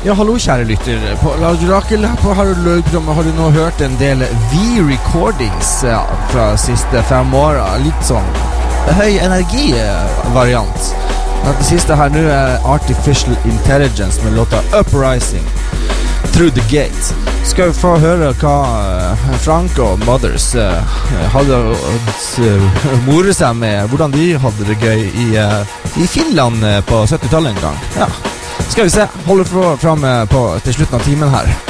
Ja, hallo kjære lytter. På Radio Rakel på Harald Løgdrom har du nå hørt en del V-recordings fra siste 5 år. Litt sånn høy energi-variant. Det siste her nå Artificial Intelligence med låta Uprising Through the Gate. Skal vi få høre hva Frank og Mothers hadde more seg med, hvordan de hadde det gøy i Finland på 70-tallet en gang. Ja. Skal vi se, holder frem på til slutten av timen her.